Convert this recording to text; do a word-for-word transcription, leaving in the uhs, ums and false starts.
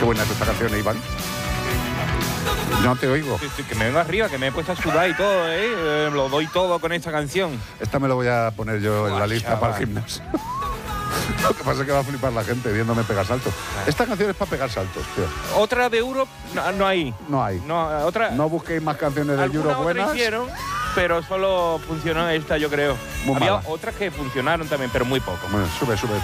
Qué buena es esta canción, Iván. No te oigo. Sí, sí, que me vengo arriba, que me he puesto a sudar y todo, ¿eh? Eh, Lo doy todo con esta canción. Esta me lo voy a poner yo en la Buah, lista chaval. para el gimnasio. Lo que pasa es que va a flipar la gente viéndome pegar saltos. Esta canción es para pegar saltos, tío. Otra de Europe, no, no hay. No hay. No, otra. No busquéis más canciones de Alguna Europe otra buenas. hicieron, pero solo funcionó esta, yo creo. Muy Había mala. otras que funcionaron también, pero muy poco. Bueno, sube, sube.